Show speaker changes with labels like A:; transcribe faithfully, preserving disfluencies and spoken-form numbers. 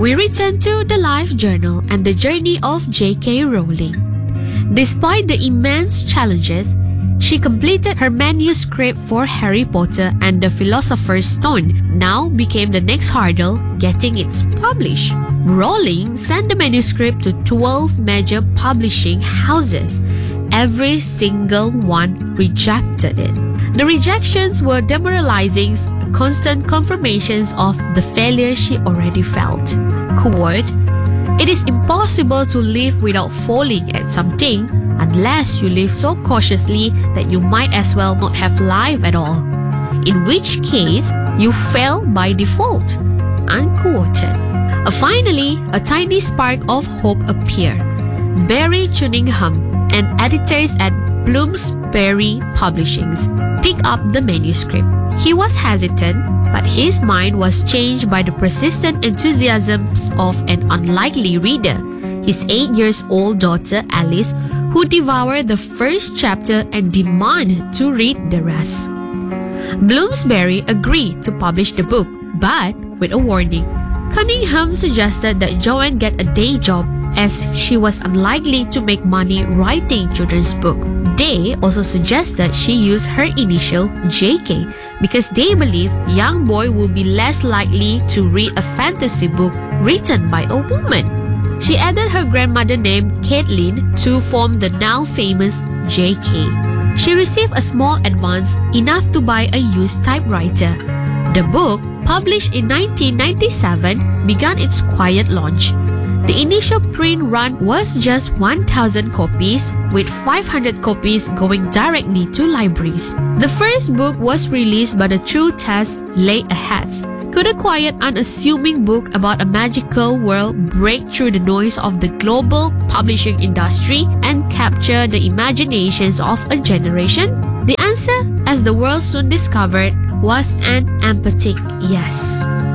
A: We return to the life journal and the journey of J K. Rowling. Despite the immense challenges, she completed her manuscript for Harry Potter and the Philosopher's Stone, now became the next hurdle, getting it published. Rowling sent the manuscript to twelve major publishing houses. Every single one rejected it. The rejections were demoralizing, constant confirmations of the failure she already felt. Quote, "It is impossible to live without falling at something unless you live so cautiously that you might as well not have life at all, in which case you fail by default." Unquoted. Uh, finally, a tiny spark of hope appeared. Barry Cunningham, and editors at Bloomsbury Publishings, picked up the manuscript. He was hesitant, but his mind was changed by the persistent enthusiasms of an unlikely reader, his eight years old daughter Alice, who devoured the first chapter and demanded to read the rest. Bloomsbury agreed to publish the book, but with a warning. Cunningham suggested that Joanne get a day job, as she was unlikely to make money writing children's books. They also suggested she use her initial J K because they believe young boy will be less likely to read a fantasy book written by a woman. She added her grandmother name Caitlin to form the now famous J K. She received a small advance, enough to buy a used typewriter. The book, published in nineteen ninety-seven, began its quiet launch. The initial print run was just one thousand copies, with five hundred copies going directly to libraries. The first book was released, but a true test lay ahead. Could a quiet, unassuming book about a magical world break through the noise of the global publishing industry and capture the imaginations of a generation? The answer, as the world soon discovered, was an emphatic yes.